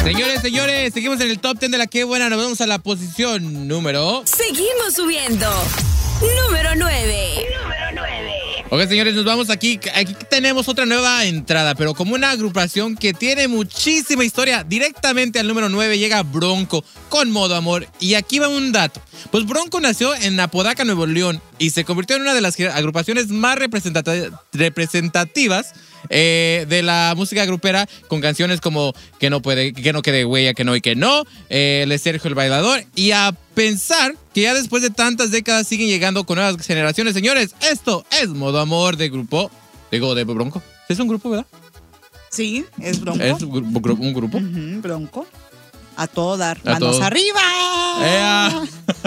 Señores, seguimos en el top 10 de la que buena. Nos vamos a la posición número... Seguimos subiendo. Número 9. Ok, señores, nos vamos aquí. Aquí tenemos otra nueva entrada, pero como una agrupación que tiene muchísima historia. Directamente al número 9 llega Bronco con Modo Amor. Y aquí va un dato. Pues Bronco nació en Apodaca, Nuevo León, y se convirtió en una de las agrupaciones más representativas de la música grupera, con canciones como Que no quede huella, que no y que no, Le Sergio el Bailador, y a pensar que ya después de tantas décadas siguen llegando con nuevas generaciones. Señores, esto es Modo Amor de grupo, de Bronco. Es un grupo, ¿verdad? Sí, es Bronco. Es un grupo. Bronco. A todo dar. ¡Manos arriba!